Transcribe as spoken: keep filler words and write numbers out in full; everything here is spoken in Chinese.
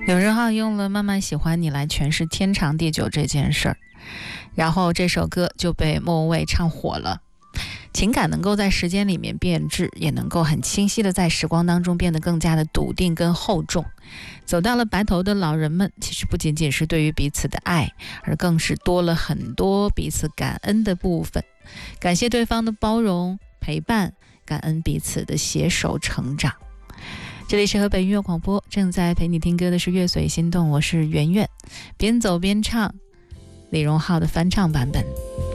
有人浩用了慢慢喜欢你来诠释天长地久这件事儿，然后这首歌就被莫文蔚唱火了。情感能够在时间里面变质，也能够很清晰的在时光当中变得更加的笃定跟厚重。走到了白头的老人们，其实不仅仅是对于彼此的爱，而更是多了很多彼此感恩的部分。感谢对方的包容陪伴，感恩彼此的携手成长。这里是河北音乐广播，正在陪你听歌的是乐随心动，我是圆圆，边走边唱李荣浩的翻唱版本。